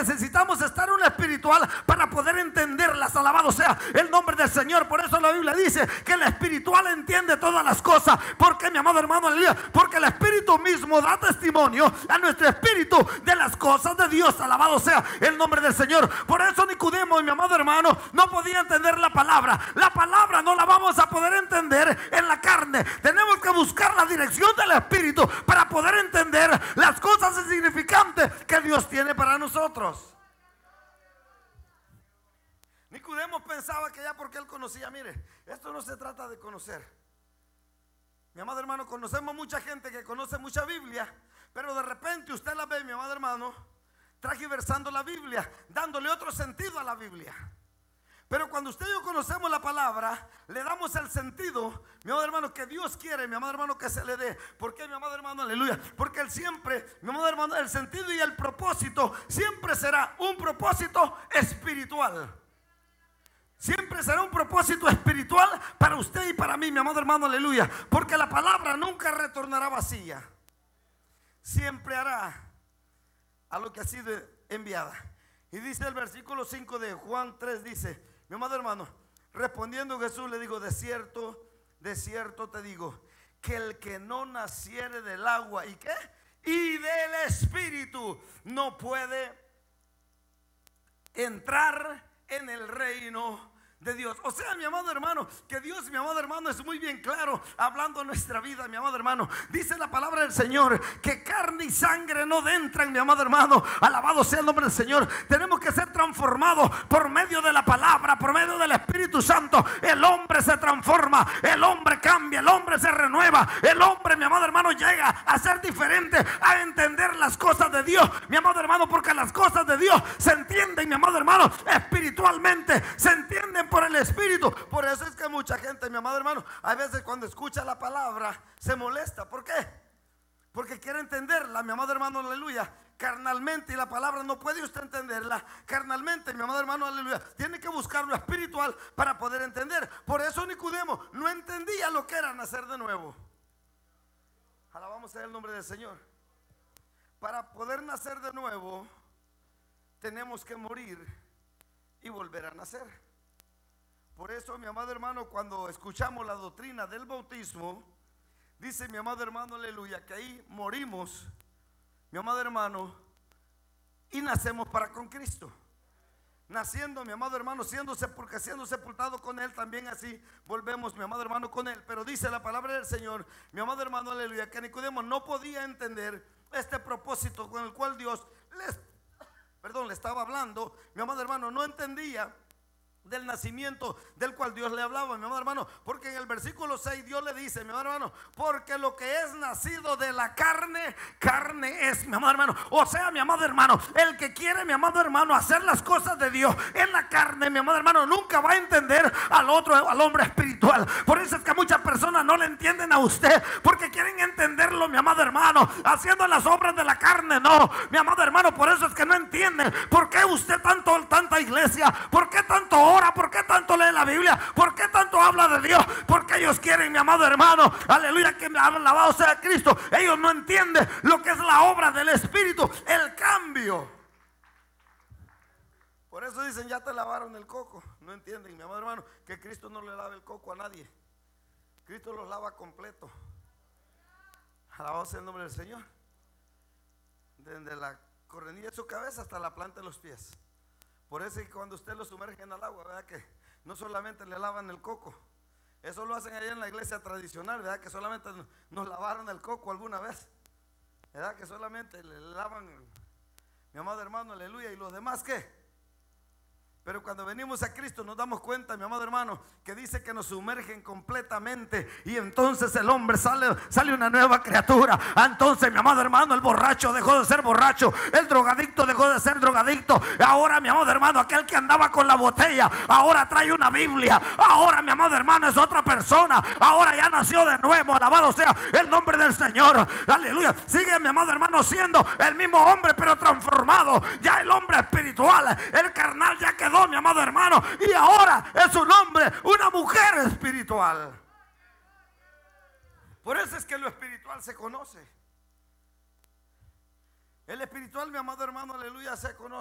necesitamos estar en un espiritual para poder entenderlas. Alabado sea el nombre del Señor. Por eso la Biblia dice que el espiritual entiende todas las cosas. ¿Por qué, mi amado hermano? Aleluya. Porque el Espíritu mismo da testimonio a nuestro espíritu de las cosas de Dios. Alabado sea el nombre del Señor. Por eso Nicodemo, mi amado hermano, no podía entender la palabra. La palabra no la vamos a poder entender en la carne. Tenemos que buscar la dirección del Espíritu para poder entender las cosas insignificantes que Dios tiene para nosotros. Nicodemo pensaba que ya porque él conocía, mire, esto no se trata de conocer. Mi amado hermano, conocemos mucha gente que conoce mucha Biblia, pero de repente usted la ve, mi amado hermano, transversando la Biblia, dándole otro sentido a la Biblia. Pero cuando usted y yo conocemos la palabra, le damos el sentido, mi amado hermano, que Dios quiere, mi amado hermano, que se le dé. ¿Por qué, mi amado hermano? Aleluya. Porque Él siempre, mi amado hermano, el sentido y el propósito siempre será un propósito espiritual. Siempre será un propósito espiritual para usted y para mí, mi amado hermano, aleluya. Porque la palabra nunca retornará vacía. Siempre hará a lo que ha sido enviada. Y dice el versículo 5 de Juan 3, dice, mi amado hermano, respondiendo Jesús le dijo, de cierto te digo, que el que no naciere del agua, ¿y qué? Y del Espíritu, no puede entrar en el reino de Dios. O sea, mi amado hermano, que Dios, mi amado hermano, es muy bien claro hablando de nuestra vida, mi amado hermano. Dice la palabra del Señor que carne y sangre no entran, mi amado hermano. Alabado sea el nombre del Señor. Tenemos que ser transformados por medio de la palabra, por medio del Espíritu Santo. El hombre se transforma, el hombre cambia, el hombre se renueva. El hombre, mi amado hermano, llega a ser diferente, a entender las cosas de Dios, mi amado hermano, porque las cosas de Dios se entienden, mi amado hermano, espiritualmente, se entienden por el Espíritu. Por eso es que mucha gente, mi amado hermano, a veces cuando escucha la palabra se molesta. ¿Por qué? Porque quiere entenderla, mi amado hermano, aleluya, carnalmente, y la palabra no puede usted entenderla carnalmente, mi amado hermano, aleluya. Tiene que buscar lo espiritual para poder entender. Por eso Nicodemo no entendía lo que era nacer de nuevo. Alabamos el nombre del Señor. Para poder nacer de nuevo tenemos que morir y volver a nacer. Por eso, mi amado hermano, cuando escuchamos la doctrina del bautismo, dice mi amado hermano, aleluya, que ahí morimos, mi amado hermano, y nacemos para con Cristo. Naciendo, mi amado hermano, siendo sepultado con Él, también así volvemos, mi amado hermano, con Él. Pero dice la palabra del Señor, mi amado hermano, aleluya, que Nicodemo no podía entender este propósito con el cual Dios le estaba hablando. Mi amado hermano, no entendía del nacimiento del cual Dios le hablaba, mi amado hermano, porque en el versículo 6 Dios le dice, mi amado hermano, porque lo que es nacido de la carne, carne es, mi amado hermano. O sea, mi amado hermano, el que quiere, mi amado hermano, hacer las cosas de Dios en la carne, mi amado hermano, nunca va a entender al hombre espiritual. Por eso es que muchas personas no le entienden a usted, porque quieren entenderlo, mi amado hermano, haciendo las obras de la carne. No, mi amado hermano, por eso es que no entienden por qué usted tanta iglesia, por qué tanto ora, por qué tanto lee la Biblia, por qué tanto habla de Dios, porque ellos quieren, mi amado hermano, aleluya, que alabado sea Cristo. Ellos no entienden lo que es la obra del Espíritu, el cambio. Por eso dicen, ya te lavaron el coco. No entienden, mi amado hermano, que Cristo no le lava el coco a nadie. Cristo los lava completo. Alabado sea el nombre del Señor. Desde la correnilla de su cabeza hasta la planta de los pies. Por eso es que cuando usted lo sumerge en el agua, ¿verdad? Que no solamente le lavan el coco. Eso lo hacen allá en la iglesia tradicional, ¿verdad? Que solamente nos lavaron el coco alguna vez, ¿verdad? Que solamente le lavan, mi amado hermano, aleluya. ¿Y los demás qué? Pero cuando venimos a Cristo nos damos cuenta, mi amado hermano, que dice que nos sumergen completamente y entonces el hombre sale una nueva criatura. Entonces, mi amado hermano, el borracho dejó de ser borracho, el drogadicto dejó de ser drogadicto. Ahora, mi amado hermano, aquel que andaba con la botella ahora trae una Biblia. Ahora, mi amado hermano, es otra persona. Ahora ya nació de nuevo. Alabado sea el nombre del Señor, aleluya. Sigue, mi amado hermano, siendo el mismo hombre pero transformado. Ya el hombre espiritual, el carnal ya quedó, mi amado hermano, y ahora es un hombre, una mujer espiritual. Por eso es que lo espiritual se conoce. El espiritual, mi amado hermano, aleluya, se conoce.